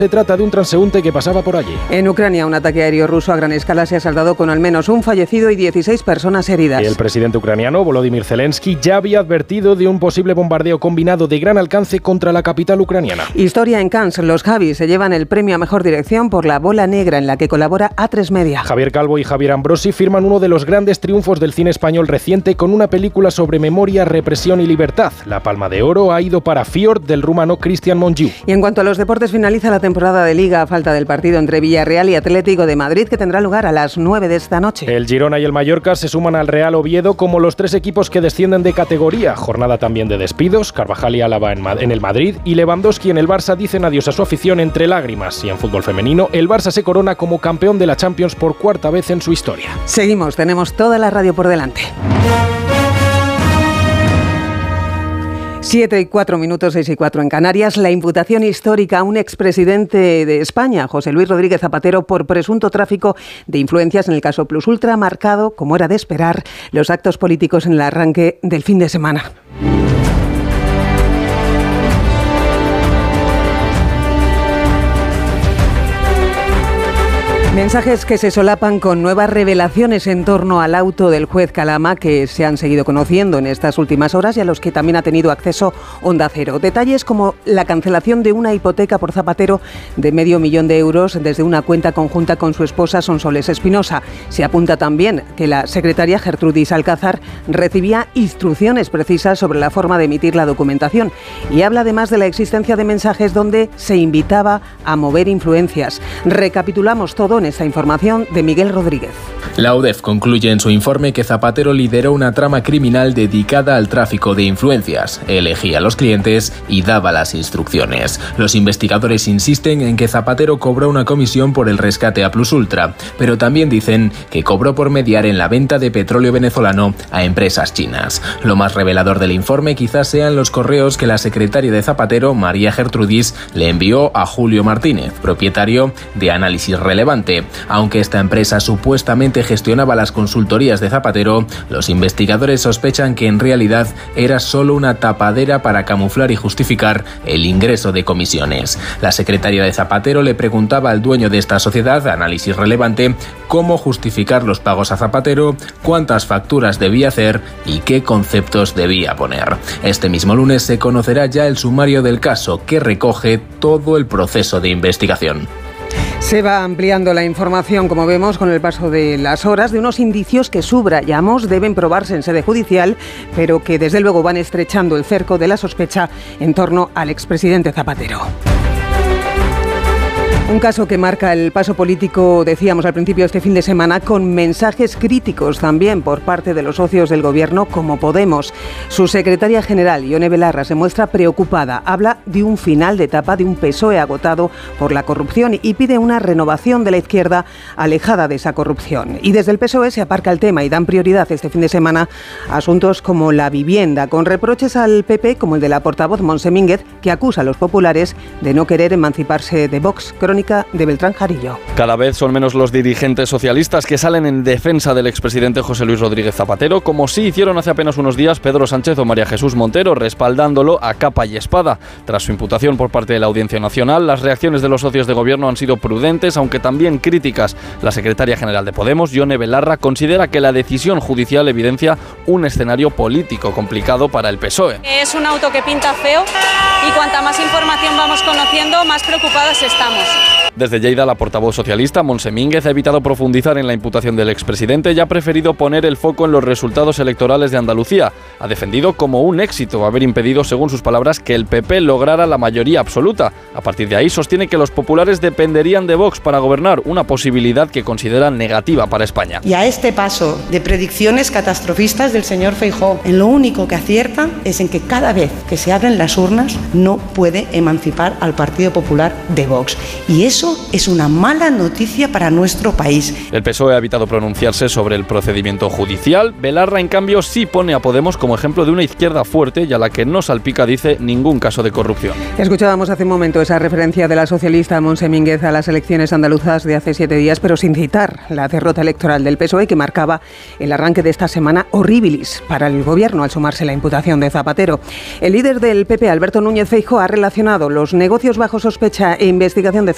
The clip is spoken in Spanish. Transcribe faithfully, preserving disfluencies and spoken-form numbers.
Se trata de un transeúnte que pasaba por allí. En Ucrania, un ataque aéreo ruso a gran escala se ha saldado con al menos un fallecido y dieciséis personas heridas. El presidente ucraniano, Volodymyr Zelensky, ya había advertido de un posible bombardeo combinado de gran alcance contra la capital ucraniana. Historia en Cannes. Los Javis se llevan el premio a mejor dirección por La Bola Negra, en la que colabora A tres Media. Javier Calvo y Javier Ambrosi firman uno de los grandes triunfos del cine español reciente con una película sobre memoria, represión y libertad. La Palma de Oro ha ido para Fjord, del rumano Cristian Mongiu. Y en cuanto a los deportes, finaliza la temporada de Liga a falta del partido entre Villarreal y Atlético de Madrid, que tendrá lugar a las nueve de esta noche. El Girona y el Mallorca se suman al Real Oviedo como los tres equipos que descienden de categoría. Jornada también de despidos. Carvajal y Álava en, en el Madrid y Lewandowski en el Barça dicen adiós a su afición entre lágrimas. Y en fútbol femenino, el Barça se corona como campeón de la Champions por cuarta vez en su historia. Seguimos, tenemos toda la radio por delante. Siete y cuatro minutos, seis y cuatro en Canarias. La imputación histórica a un expresidente de España, José Luis Rodríguez Zapatero, por presunto tráfico de influencias en el caso Plus Ultra, ha marcado, como era de esperar, los actos políticos en el arranque del fin de semana. Mensajes que se solapan con nuevas revelaciones en torno al auto del juez Calama, que se han seguido conociendo en estas últimas horas y a los que también ha tenido acceso Onda Cero. Detalles como la cancelación de una hipoteca por Zapatero de medio millón de euros desde una cuenta conjunta con su esposa Sonsoles Espinosa. Se apunta también que la secretaria Gertrudis Alcázar recibía instrucciones precisas sobre la forma de emitir la documentación y habla además de la existencia de mensajes donde se invitaba a mover influencias. Recapitulamos todo en esta información de Miguel Rodríguez. La U D E F concluye en su informe que Zapatero lideró una trama criminal dedicada al tráfico de influencias, elegía a los clientes y daba las instrucciones. Los investigadores insisten en que Zapatero cobró una comisión por el rescate a Plus Ultra, pero también dicen que cobró por mediar en la venta de petróleo venezolano a empresas chinas. Lo más revelador del informe quizás sean los correos que la secretaria de Zapatero, María Gertrudis, le envió a Julio Martínez, propietario de Análisis Relevante. Aunque esta empresa supuestamente gestionaba las consultorías de Zapatero, los investigadores sospechan que en realidad era solo una tapadera para camuflar y justificar el ingreso de comisiones. La secretaria de Zapatero le preguntaba al dueño de esta sociedad, Análisis Relevante, cómo justificar los pagos a Zapatero, cuántas facturas debía hacer y qué conceptos debía poner. Este mismo lunes se conocerá ya el sumario del caso, que recoge todo el proceso de investigación. Se va ampliando la información, como vemos, con el paso de las horas, de unos indicios que, subrayamos, deben probarse en sede judicial, pero que desde luego van estrechando el cerco de la sospecha en torno al expresidente Zapatero. Un caso que marca el paso político, decíamos al principio, este fin de semana, con mensajes críticos también por parte de los socios del gobierno como Podemos. Su secretaria general, Ione Belarra, se muestra preocupada. Habla de un final de etapa de un P S O E agotado por la corrupción y pide una renovación de la izquierda alejada de esa corrupción. Y desde el P S O E se aparca el tema y dan prioridad este fin de semana a asuntos como la vivienda, con reproches al P P, como el de la portavoz Montse Mínguez, que acusa a los populares de no querer emanciparse de Vox. Crónica de Beltrán Jarillo. Cada vez son menos los dirigentes socialistas que salen en defensa del expresidente José Luis Rodríguez Zapatero, como sí hicieron hace apenas unos días Pedro Sánchez o María Jesús Montero, respaldándolo a capa y espada. Tras su imputación por parte de la Audiencia Nacional, las reacciones de los socios de gobierno han sido prudentes, aunque también críticas. La secretaria general de Podemos, Ione Belarra, considera que la decisión judicial evidencia un escenario político complicado para el P S O E. Es un auto que pinta feo y cuanta más información vamos conociendo, más preocupadas estamos. Desde Lleida, la portavoz socialista, Montse Mínguez, ha evitado profundizar en la imputación del expresidente y ha preferido poner el foco en los resultados electorales de Andalucía. Ha defendido como un éxito haber impedido, según sus palabras, que el P P lograra la mayoría absoluta. A partir de ahí, sostiene que los populares dependerían de Vox para gobernar, una posibilidad que considera negativa para España. Y a este paso de predicciones catastrofistas del señor Feijóo, en lo único que acierta es en que cada vez que se abren las urnas no puede emancipar al Partido Popular de Vox. Y eso es una mala noticia para nuestro país. El P S O E ha evitado pronunciarse sobre el procedimiento judicial. Belarra, en cambio, sí pone a Podemos como ejemplo de una izquierda fuerte y a la que no salpica, dice, ningún caso de corrupción. Escuchábamos hace un momento esa referencia de la socialista Montse Mínguez a las elecciones andaluzas de hace siete días, pero sin citar la derrota electoral del P S O E que marcaba el arranque de esta semana horribilis para el gobierno al sumarse la imputación de Zapatero. El líder del P P, Alberto Núñez Feijóo, ha relacionado los negocios bajo sospecha e investigación de